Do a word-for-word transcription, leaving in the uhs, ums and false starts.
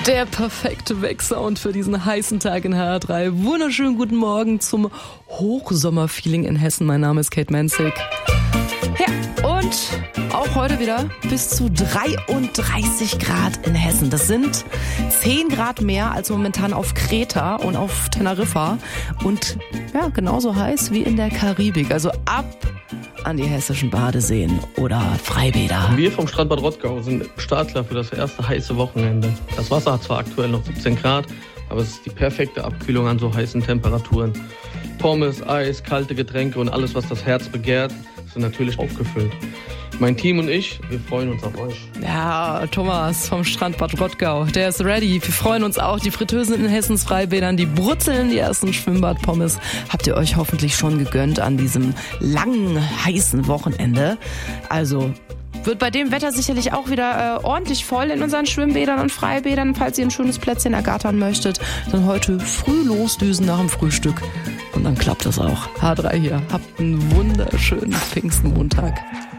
Der perfekte Wegsound für diesen heißen Tag in H R drei. Wunderschönen guten Morgen zum Hochsommerfeeling in Hessen. Mein Name ist Kate Menzig. Ja, und auch heute wieder bis zu dreiunddreißig Grad in Hessen. Das sind zehn Grad mehr als momentan auf Kreta und auf Teneriffa. Und ja, genauso heiß wie in der Karibik. Also ab an die hessischen Badeseen oder Freibäder. Wir vom Strandbad Rottgau sind Startklar für das erste heiße Wochenende. Das Wasser hat zwar aktuell noch siebzehn Grad, aber es ist die perfekte Abkühlung an so heißen Temperaturen. Pommes, Eis, kalte Getränke und alles, was das Herz begehrt, sind natürlich aufgefüllt. Mein Team und ich, wir freuen uns auf euch. Ja, Thomas vom Strandbad Rottgau, der ist ready. Wir freuen uns auch. Die Fritteusen in Hessens Freibädern, die brutzeln, die ersten Schwimmbadpommes habt ihr euch hoffentlich schon gegönnt an diesem langen, heißen Wochenende. Also wird bei dem Wetter sicherlich auch wieder äh, ordentlich voll in unseren Schwimmbädern und Freibädern. Falls ihr ein schönes Plätzchen ergattern möchtet, dann heute früh losdüsen nach dem Frühstück. Und dann klappt das auch. H drei hier. Habt einen wunderschönen Pfingstmontag.